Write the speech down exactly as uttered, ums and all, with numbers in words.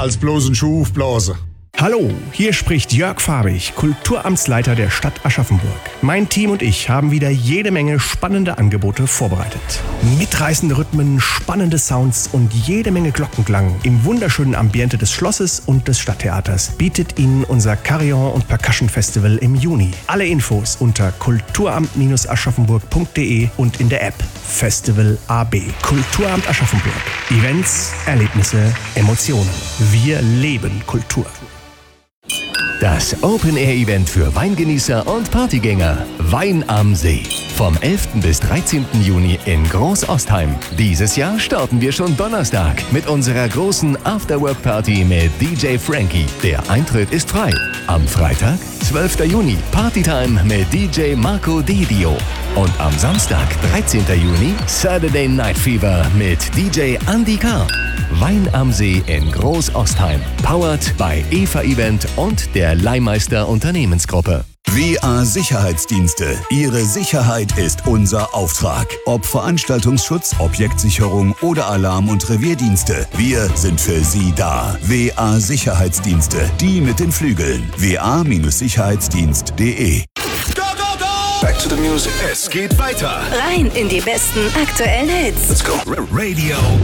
als bloß ein Schuh aufblasen. Hallo, hier spricht Jörg Fabich, Kulturamtsleiter der Stadt Aschaffenburg. Mein Team und ich haben wieder jede Menge spannende Angebote vorbereitet. Mitreißende Rhythmen, spannende Sounds und jede Menge Glockenklang im wunderschönen Ambiente des Schlosses und des Stadttheaters bietet Ihnen unser Carillon und Percussion Festival im Juni. Alle Infos unter kulturamt aschaffenburg punkt de und in der App Festival A B. Kulturamt Aschaffenburg. Events, Erlebnisse, Emotionen. Wir leben Kultur. Das Open-Air-Event für Weingenießer und Partygänger. Wein am See. Vom elften bis dreizehnten Juni in Groß-Ostheim. Dieses Jahr starten wir schon Donnerstag mit unserer großen Afterwork-Party mit D J Frankie. Der Eintritt ist frei. Am Freitag, zwölften Juni, Partytime mit D J Marco Didio. Und am Samstag, dreizehnten Juni, Saturday Night Fever mit D J Andy K. Wein am See in Groß-Ostheim. Powered by Eva Event und der Leihmeister Unternehmensgruppe. W A Sicherheitsdienste. Ihre Sicherheit ist unser Auftrag. Ob Veranstaltungsschutz, Objektsicherung oder Alarm- und Revierdienste. Wir sind für Sie da. W A Sicherheitsdienste. Die mit den Flügeln. w a Sicherheitsdienst punkt de. Back to the music. Es geht weiter. Rein in die besten aktuellen Hits. Let's go. Radio